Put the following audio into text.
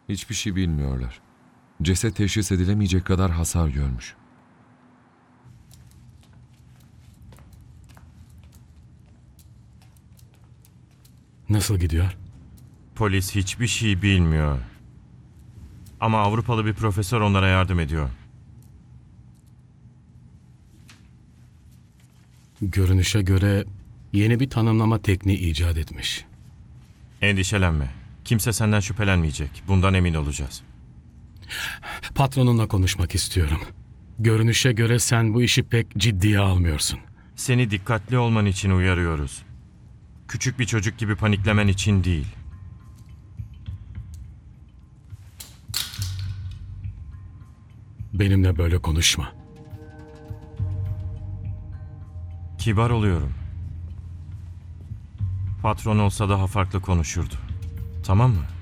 Hiçbir şey bilmiyorlar. Ceset teşhis edilemeyecek kadar hasar görmüş. Nasıl gidiyor? Polis hiçbir şey bilmiyor. Ama Avrupalı bir profesör onlara yardım ediyor. Görünüşe göre yeni bir tanımlama tekniği icat etmiş. Endişelenme. Kimse senden şüphelenmeyecek. Bundan emin olacağız. Patronunla konuşmak istiyorum. Görünüşe göre sen bu işi pek ciddiye almıyorsun. Seni dikkatli olman için uyarıyoruz. Küçük bir çocuk gibi paniklemen için değil. Benimle böyle konuşma. Kibar oluyorum. Patron olsa daha farklı konuşurdu. Tamam mı?